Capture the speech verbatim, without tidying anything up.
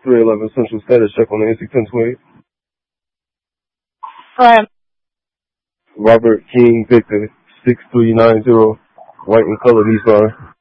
three eleven Central, status check on the N C ten twenty. Alright. Robert King Victor, six three nine zero, white and colored Nissan.